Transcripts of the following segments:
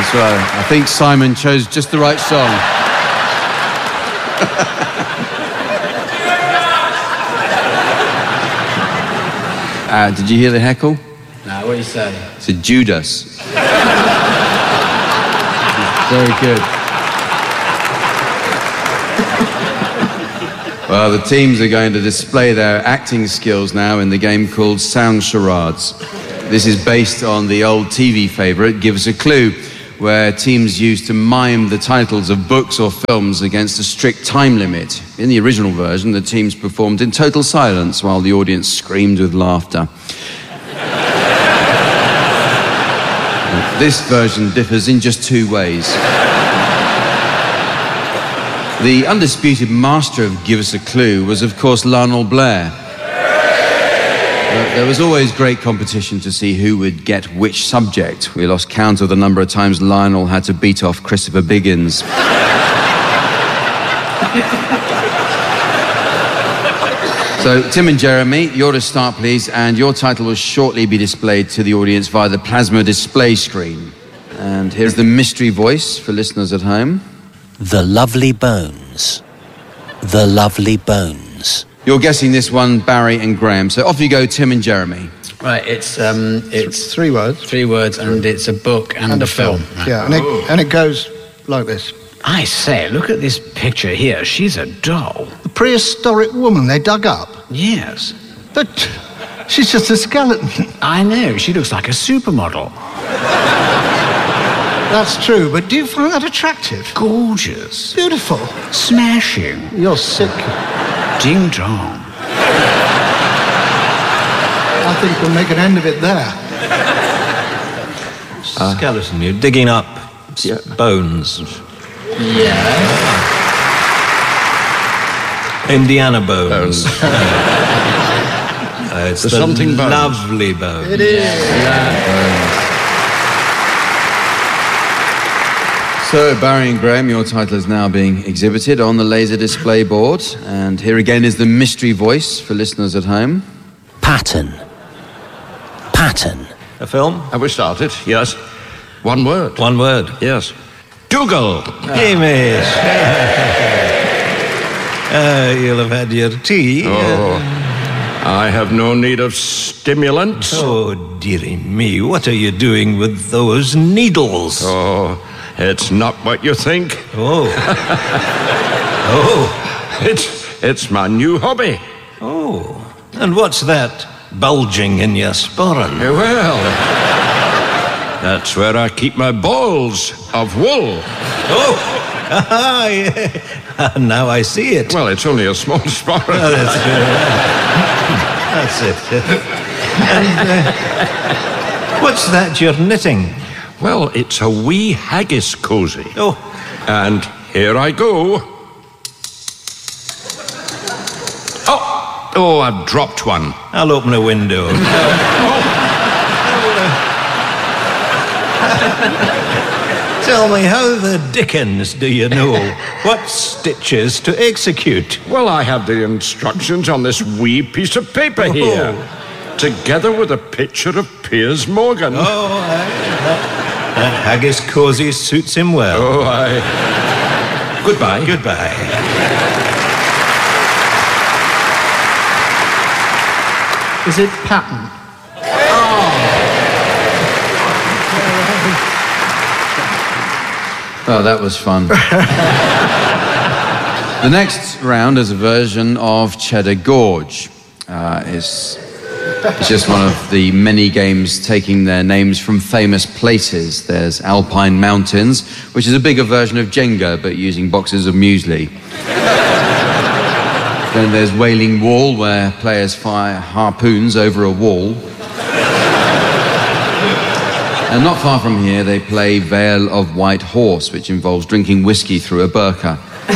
That's right. I think Simon chose just the right song. Did you hear the heckle? No, what do you say? It's a Judas. Very good. Well, the teams are going to display their acting skills now in the game called Sound Charades. This is based on the old TV favourite, Give Us a Clue, where teams used to mime the titles of books or films against a strict time limit. In the original version, the teams performed in total silence while the audience screamed with laughter. This version differs in just two ways. The undisputed master of Give Us a Clue was, of course, Lionel Blair. There was always great competition to see who would get which subject. We lost count of the number of times Lionel had to beat off Christopher Biggins. So, Tim and Jeremy, you're to start, please, and your title will shortly be displayed to the audience via the plasma display screen. And here's the mystery voice for listeners at home. The Lovely Bones. The Lovely Bones. You're guessing this one, Barry and Graham. So off you go, Tim and Jeremy. Right, it's 3 words. 3 words, and it's a book and a film. Right. Yeah, and it goes like this. I say, look at this picture here. She's a doll. The prehistoric woman they dug up. Yes. But she's just a skeleton. I know. She looks like a supermodel. That's true, but do you find that attractive? Gorgeous. Beautiful. Smashing. You're sick. Ding dong. I think we'll make an end of it there. Skeleton, you're digging up bones. Yeah. Indiana bones. It's the something bones. Lovely bones. It is. So, Barry and Graham, your title is now being exhibited on the laser display board. And here again is the mystery voice for listeners at home. Pattern. Pattern. A film? Have we started? Yes. One word. One word. Yes. Dougal. Hamish. You'll have had your tea. Oh, I have no need of stimulants. Oh, dearie me, what are you doing with those needles? Oh, it's not what you think. Oh. It's my new hobby. Oh. And what's that bulging in your sporran? Well, that's where I keep my balls of wool. Oh. Yeah. Now I see it. Well, it's only a small sporran. Oh, that's it. And what's that you're knitting? Well, it's a wee haggis cozy. Oh. And here I go. Oh, I've dropped one. I'll open a window. Tell me, how the dickens do you know what stitches to execute? Well, I have the instructions on this wee piece of paper here, together with a picture of Piers Morgan. Oh, that haggis cozy suits him well. Oh, aye. Goodbye. Goodbye. Is it pattern? Oh, that was fun. The next round is a version of Cheddar Gorge. It's just one of the many games taking their names from famous places. There's Alpine Mountains, which is a bigger version of Jenga, but using boxes of muesli. Then there's Wailing Wall, where players fire harpoons over a wall. And not far from here, they play Vale of White Horse, which involves drinking whiskey through a burqa.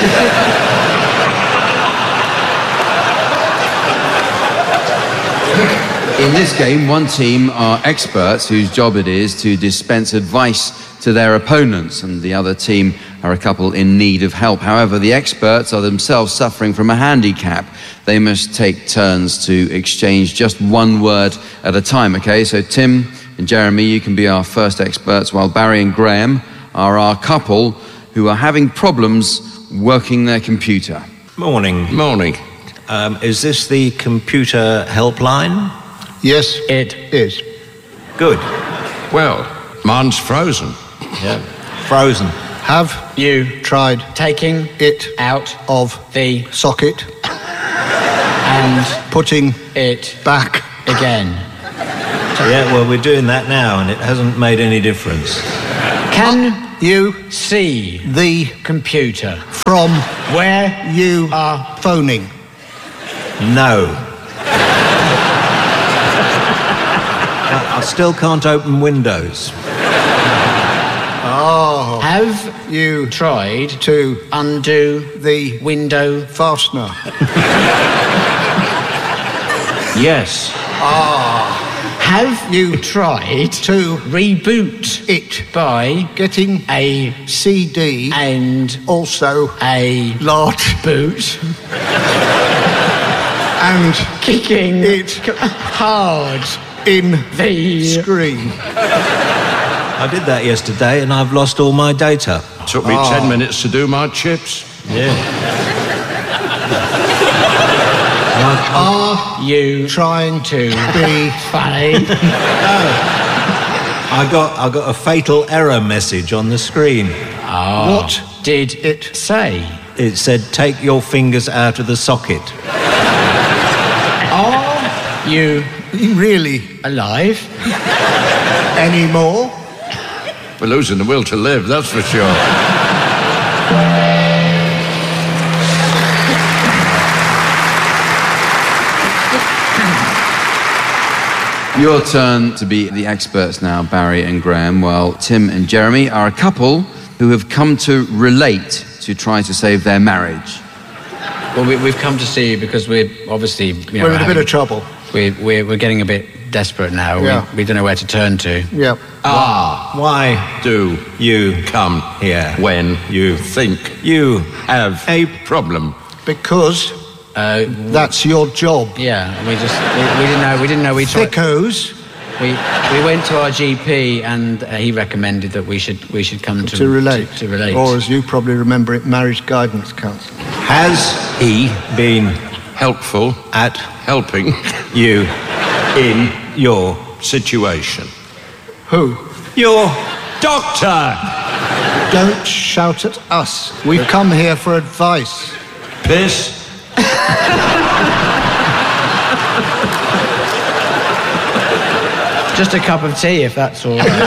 In this game, one team are experts whose job it is to dispense advice to their opponents, and the other team are a couple in need of help. However, the experts are themselves suffering from a handicap. They must take turns to exchange just one word at a time, okay? So, Tim, and Jeremy, you can be our first experts, while Barry and Graham are our couple who are having problems working their computer. Morning. Morning. Is this the computer helpline? Yes, It is. Good. Well, mine's frozen. Yeah. Frozen. Have you tried taking it out of the socket, and putting it back? again? Yeah, well, we're doing that now, and it hasn't made any difference. Can You see the computer from where you are phoning? No. I still can't open Windows. Oh, have you tried to undo the window? fastener? Yes. Have You tried to reboot it, by getting a CD and also a large boot and kicking it hard in the screen? I did that yesterday, and I've lost all my data. Took me 10 minutes to do my chips. Yeah. Are you Trying to be funny? I got a fatal error message on the screen. what Did it say? It said, "Take your fingers out of the socket." Are you really alive? anymore? We're losing the will to live, that's for sure. Your turn to be the experts now, Barry and Graham, while Tim and Jeremy are a couple who have come to relate to try to save their marriage. Well, we've come to see you because we're obviously, We're in a bit of trouble. We're getting a bit desperate now. Yeah. We don't know where to turn to. Yeah. Why Do you come here when You think you have a problem. Because that's your job. Yeah, we didn't know. We tried. Thickos We went to our GP and he recommended that we should come to relate. To relate. Or as you probably remember it, marriage guidance counselling. has he been Helpful at helping you in your situation. Who? your Doctor! Don't shout at us. We've come here for advice. Piss. Just a cup of tea, if that's all right.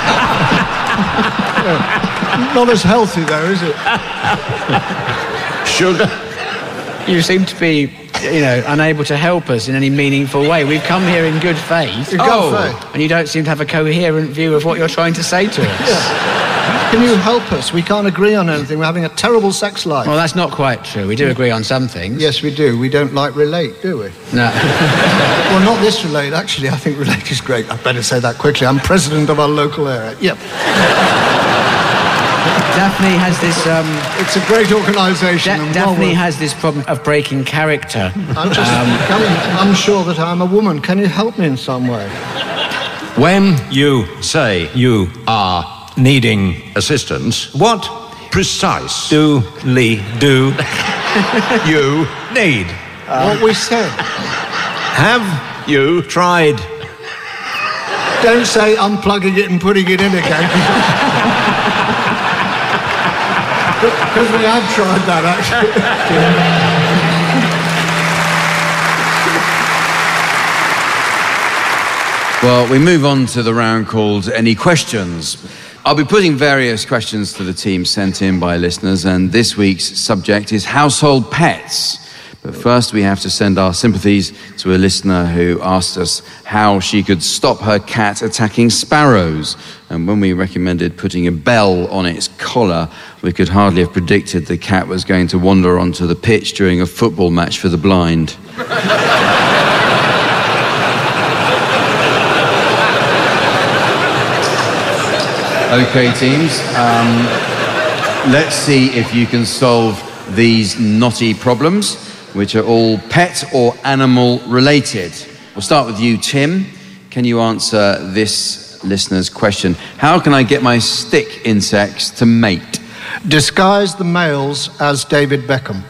Not as healthy though, is it? Sugar. You seem to be, unable to help us in any meaningful way. We've come here in good faith. In good faith. And you don't seem to have a coherent view of what you're trying to say to us. Can you help us? We can't agree on anything. We're having a terrible sex life. Well, that's not quite true. We do agree on some things. Yes, we do. We don't like relate, do we? No. Well, not this relate. Actually, I think relate is great. I'd better say that quickly. I'm president of our local area. Yep. Daphne has this. It's a great organisation. and well Daphne worth- has this problem of breaking character. I'm just unsure that I'm a woman. Can you help me in some way? When you say you are needing assistance, what precise do you need? What we said. Have you tried Don't say unplugging it and putting it in again. Because we have tried that, actually. Well, we move on to the round called Any Questions. I'll be putting various questions to the team sent in by listeners, and this week's subject is household pets. But first, we have to send our sympathies to a listener who asked us how she could stop her cat attacking sparrows. And when we recommended putting a bell on its collar, we could hardly have predicted the cat was going to wander onto the pitch during a football match for the blind. Okay, teams, let's see if you can solve these knotty problems, which are all pet or animal related. We'll start with you, Tim. Can you answer this listener's question. How can I get my stick insects to mate? Disguise the males as David Beckham.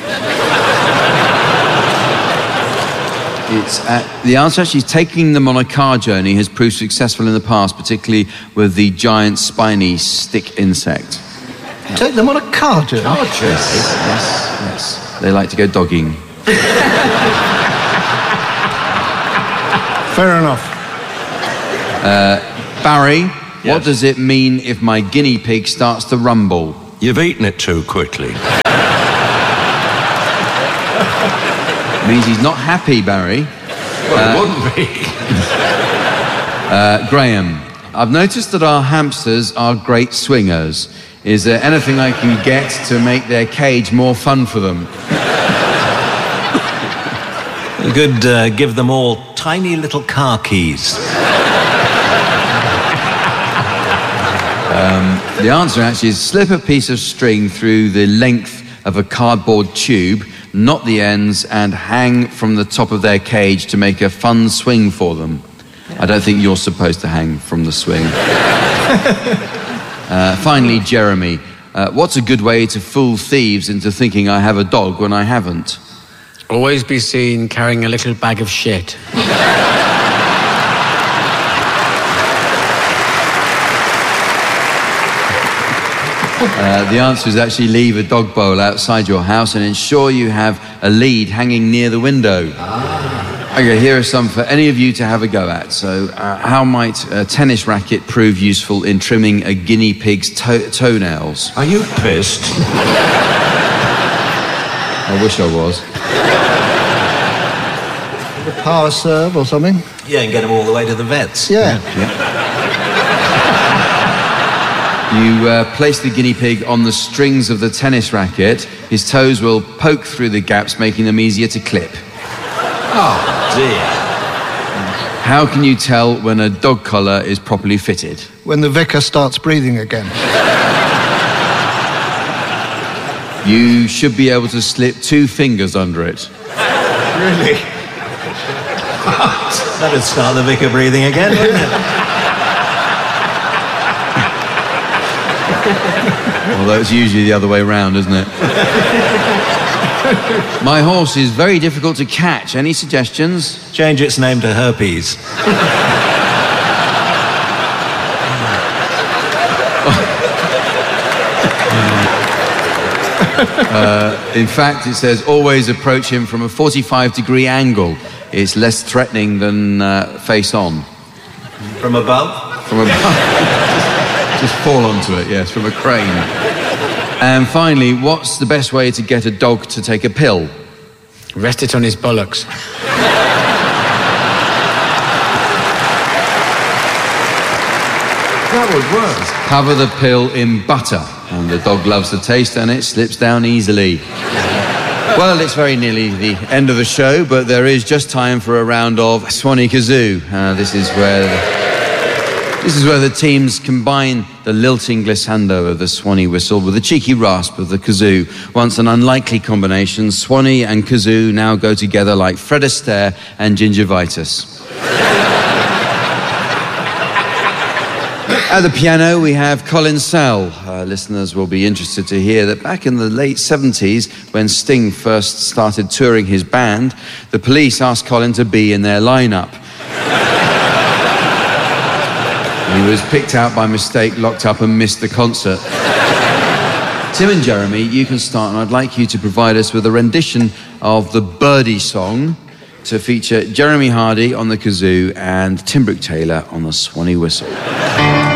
The answer actually is taking them on a car journey has proved successful in the past, particularly with the giant spiny stick insect. Take them on a car journey? Yes. They like to go dogging. Fair enough. Barry, Yes. what does it mean if my guinea pig starts to rumble? You've eaten it too quickly. Means he's not happy, Barry. Well, it wouldn't be. Graham, I've noticed that our hamsters are great swingers. Is there anything I can get to make their cage more fun for them? You could give them all tiny little car keys. The answer actually is slip a piece of string through the length of a cardboard tube, knot the ends, and hang from the top of their cage to make a fun swing for them. I don't think you're supposed to hang from the swing. Finally, Jeremy, what's a good way to fool thieves into thinking I have a dog when I haven't? Always be seen carrying a little bag of shit. The answer is actually leave a dog bowl outside your house and ensure you have a lead hanging near the window. Okay, here are some for any of you to have a go at. So, how might a tennis racket prove useful in trimming a guinea pig's toenails? Are you pissed? I wish I was. A power serve or something? Yeah, and get them all the way to the vets. Yeah. You place the guinea pig on the strings of the tennis racket. His toes will poke through the gaps, making them easier to clip. Oh, dear. How can you tell when a dog collar is properly fitted? When the vicar starts breathing again. You should be able to slip 2 fingers under it. Really? That'd start the vicar breathing again, wouldn't it? Although it's usually the other way round, isn't it? My horse is very difficult to catch. Any suggestions? Change its name to Herpes. In fact, it says always approach him from a 45-degree angle. It's less threatening than face on. From above? From above. Just fall onto it, yes, from a crane. And finally, what's the best way to get a dog to take a pill? Rest it on his bollocks. That would work. Cover the pill in butter, and the dog loves the taste and it slips down easily. Well, it's very nearly the end of the show, but there is just time for a round of Swanee Kazoo. This is where the teams combine the lilting glissando of the Swanee whistle with the cheeky rasp of the kazoo. Once an unlikely combination, Swanee and kazoo now go together like Fred Astaire and gingivitis. At the piano, we have Colin Sell. Listeners will be interested to hear that back in the late 70s, when Sting first started touring his band, the Police asked Colin to be in their lineup. He was picked out by mistake, locked up and missed the concert. Tim and Jeremy, you can start, and I'd like you to provide us with a rendition of the Birdie song to feature Jeremy Hardy on the kazoo and Tim Brooke-Taylor on the Swanee whistle.